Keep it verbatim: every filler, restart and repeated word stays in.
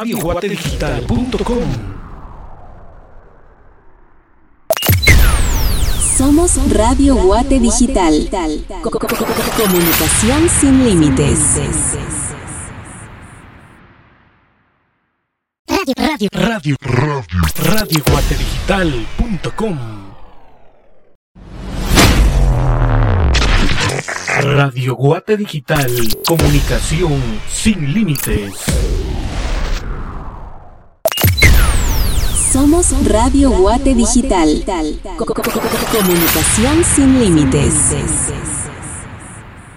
radio guate digital punto com. Somos Radio Guate Digital. Co- co- co- Comunicación sin límites. Radio, radio, radio, radio, radio guate digital punto com. Radio Guate Digital, comunicación sin límites. Somos Radio Guate Digital. Co- co- co- Comunicación sin límites.